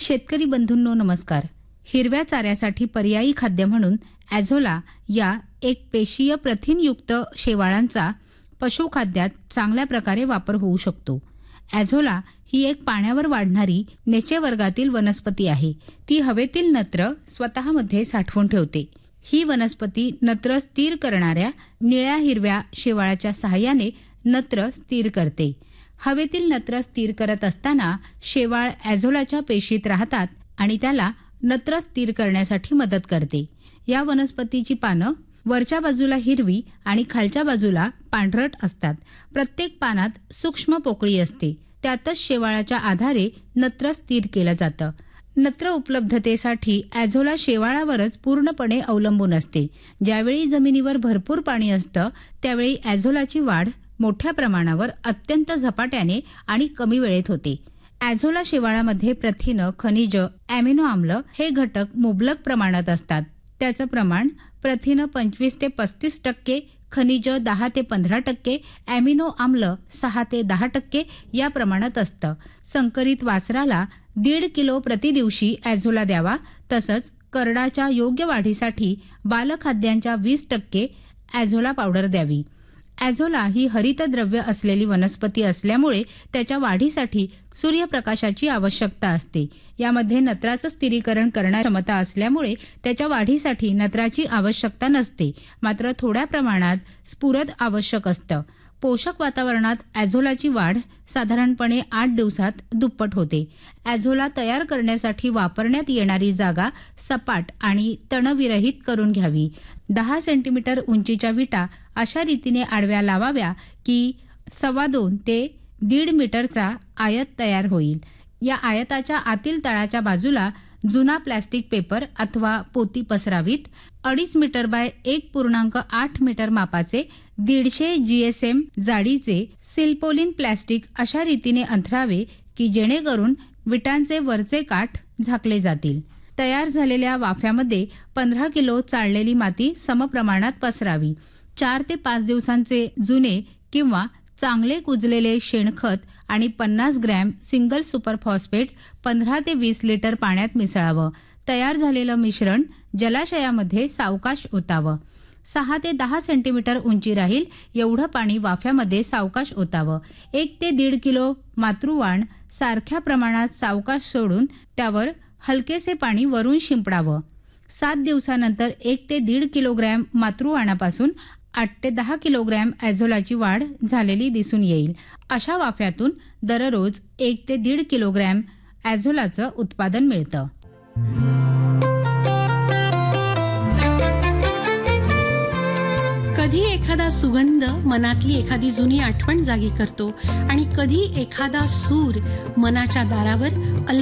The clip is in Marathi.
शेतकरी बंधूंनो नमस्कार. हिरव्या चाऱ्यासाठी पर्यायी खाद्य म्हणून ॲझोला या एक पेशीय प्रथिनयुक्त शेवाळांचा पशुखाद्यात चांगल्या प्रकारे वापर होऊ शकतो. ॲझोला ही एक पाण्यावर वाढणारी नेचे वर्गातील वनस्पती आहे. ती हवेतील नत्र स्वतःमध्ये साठवून ठेवते. ही वनस्पती नत्र स्थिर करणाऱ्या निळ्या हिरव्या शेवाळाच्या सहाय्याने नत्र स्थिर करते. हवेतील नत्र स्थिर करत असताना शेवाळ ॲझोलाच्या पेशीत राहतात आणि त्याला नत्र स्थिर करण्यासाठी मदत करते. या वनस्पतीची पानं वरच्या बाजूला हिरवी आणि खालच्या बाजूला पांढरट असतात. प्रत्येक पानात सूक्ष्म पोकळी असते. त्यातच शेवाळाच्या आधारे नत्र स्थिर केलं जातं. नत्र उपलब्धतेसाठी ॲझोला शेवाळावरच पूर्णपणे अवलंबून असते. ज्यावेळी जमिनीवर भरपूर पाणी असतं त्यावेळी ॲझोलाची वाढ मोठ्या प्रमाणावर अत्यंत झपाट्याने आणि कमी वेळेत होते. ॲझोला शेवाळामध्ये प्रथिन, खनिज, ॲमिनो आम्ल हे घटक मुबलक प्रमाणात असतात. त्याचं प्रमाण प्रथिन 25 ते 35%, खनिज 10 ते 15%, ॲमिनो आम्ल 6 ते 10% या प्रमाणात असतं. संकरित वासराला 1.5 किलो प्रतिदिवशी ॲझोला द्यावा. तसंच करडाच्या योग्य वाढीसाठी बालखाद्यांच्या 20% ॲझोला पावडर द्यावी. ॲझोला ही हरितद्रव्य असलेली वनस्पती असल्यामुळे त्याच्या वाढीसाठी सूर्यप्रकाशाची आवश्यकता असते. यामध्ये नत्राचं स्थिरीकरण करण्याची क्षमता असल्यामुळे त्याच्या वाढीसाठी नत्राची आवश्यकता नसते. मात्र थोड्या प्रमाणात स्फुरद आवश्यक असतं. पोषक वातावरणात ॲझोलाची वाढ साधारणपणे 8 दिवसात दुप्पट होते. ॲझोला तयार करण्यासाठी वापरण्यात येणारी जागा सपाट आणि तणविरहित करून घ्यावी. 10 सेंटीमीटर उंचीच्या विटा अशा रीतीने आडव्या लावाव्या की 2.25 ते 1.5 मीटरचा आयत तयार होईल. या आयताच्या आतील तळाच्या बाजूला जुना प्लॅस्टिक पेपर अथवा पोती पसरावीत. 2.5 मीटर बाय 1.8 मीटर मापाचे 150 GSM जाडीचे सिल्पोलिन प्लॅस्टिक अशा रीतीने अंथरावे की जेणेकरून विटांचे वरचे काठ झाकले जातील. तयार झालेल्या वाफ्यामध्ये 15 किलो चाळलेली माती समप्रमाणात पसरावी. 4 ते 5 दिवसांचे जुने किंवा चांगले कुजलेले शेणखत आणि 50 ग्रॅम सिंगल सुपर फॉस्फेट 15 ते 20 लिटर पाण्यात मिसळावं. तयार झालेलं मिश्रण जलाशयामध्ये सावकाश ओतावं. 6 ते 10 सेंटीमीटर उंची राहील एवढं पाणी वाफ्यामध्ये सावकाश ओतावं. 1 ते 1.5 किलो मातृवाण सारख्या प्रमाणात सावकाश सोडून त्यावर हलकेसे पाणी वरून शिंपडावं. 7 दिवसानंतर 1 ते 1.5 किलोग्रॅम मातृवाणापासून 8 ते 10 किलोग्रॅम ॲझोलाची वाढ झालेली दिसून येईल. अशा वाफ्यातून दररोज 1 ते 1.5 किलोग्रॅम ॲझोलाचं उत्पादन मिळतं. कधी एखादा सुगंध मनातली एखादी जुनी आठवण जागी करतो आणि कधी एखादा सूर मनाच्या दारावर